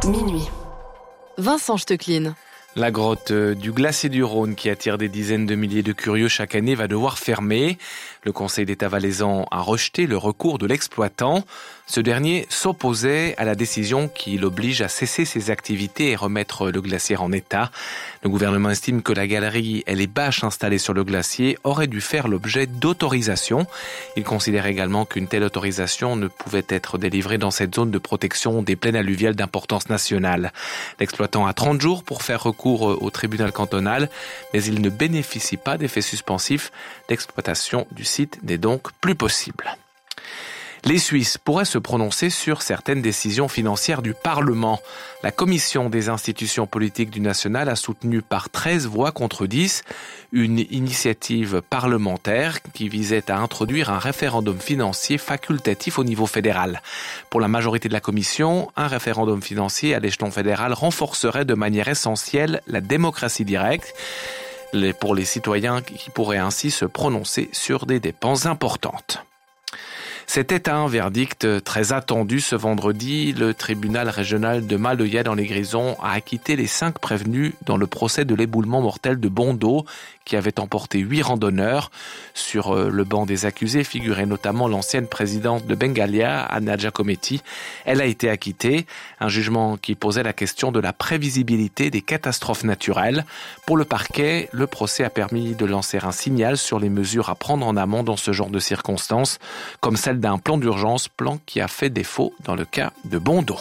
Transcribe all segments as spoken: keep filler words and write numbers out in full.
Minuit. Vincent Stecklin. La grotte du glacier du Rhône, qui attire des dizaines de milliers de curieux chaque année, va devoir fermer. Le Conseil d'État valaisan a rejeté le recours de l'exploitant. Ce dernier s'opposait à la décision qui l'oblige à cesser ses activités et remettre le glacier en état. Le gouvernement estime que la galerie et les bâches installées sur le glacier auraient dû faire l'objet d'autorisation. Il considère également qu'une telle autorisation ne pouvait être délivrée dans cette zone de protection des plaines alluviales d'importance nationale. L'exploitant a trente jours pour faire recours au tribunal cantonal, mais il ne bénéficie pas d'effets suspensifs. L'exploitation du site n'est donc plus possible. Les Suisses pourraient se prononcer sur certaines décisions financières du Parlement. La commission des institutions politiques du national a soutenu par treize voix contre dix une initiative parlementaire qui visait à introduire un référendum financier facultatif au niveau fédéral. Pour la majorité de la commission, un référendum financier à l'échelon fédéral renforcerait de manière essentielle la démocratie directe pour les citoyens qui pourraient ainsi se prononcer sur des dépenses importantes. C'était un verdict très attendu ce vendredi. Le tribunal régional de Maloya dans les Grisons a acquitté les cinq prévenus dans le procès de l'éboulement mortel de Bondo qui avait emporté huit randonneurs. Sur le banc des accusés figurait notamment l'ancienne présidente de Bengalia, Anna Giacometti. Elle a été acquittée. Un jugement qui posait la question de la prévisibilité des catastrophes naturelles. Pour le parquet, le procès a permis de lancer un signal sur les mesures à prendre en amont dans ce genre de circonstances, comme celle d'un plan d'urgence, plan qui a fait défaut dans le cas de Bondo.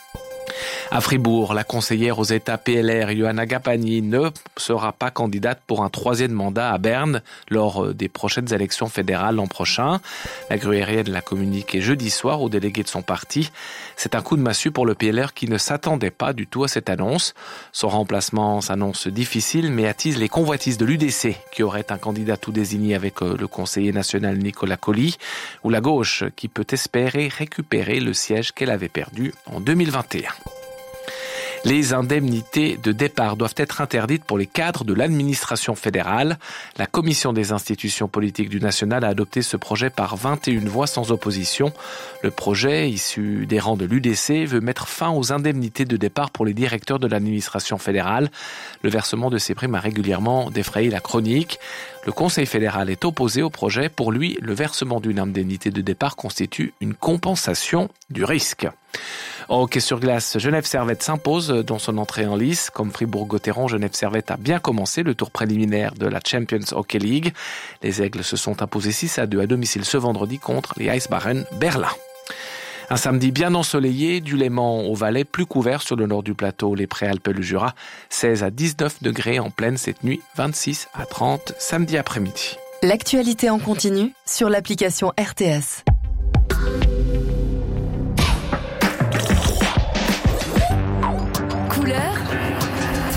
À Fribourg, la conseillère aux États P L R, Johanna Gapani, ne sera pas candidate pour un troisième mandat à Berne lors des prochaines élections fédérales l'an prochain. La gruérienne l'a communiqué jeudi soir aux délégués de son parti. C'est un coup de massue pour le P L R qui ne s'attendait pas du tout à cette annonce. Son remplacement s'annonce difficile mais attise les convoitises de l'U D C qui aurait un candidat tout désigné avec le conseiller national Nicolas Colli ou la gauche qui peut espérer récupérer le siège qu'elle avait perdu en deux mille vingt et un. Les indemnités de départ doivent être interdites pour les cadres de l'administration fédérale. La commission des institutions politiques du national a adopté ce projet par vingt et une voix sans opposition. Le projet, issu des rangs de l'U D C, veut mettre fin aux indemnités de départ pour les directeurs de l'administration fédérale. Le versement de ces primes a régulièrement défrayé la chronique. Le Conseil fédéral est opposé au projet. Pour lui, le versement d'une indemnité de départ constitue une compensation du risque. En hockey sur glace, Genève Servette s'impose dans son entrée en lice. Comme Fribourg-Gotteron, Genève Servette a bien commencé le tour préliminaire de la Champions Hockey League. Les Aigles se sont imposés six à deux à domicile ce vendredi contre les Eisbären Berlin. Un samedi bien ensoleillé, du Léman au Valais, plus couvert sur le nord du plateau, les Préalpes et le Jura, seize à dix-neuf degrés en pleine cette nuit, vingt-six à trente samedi après-midi. L'actualité en continu sur l'application R T S.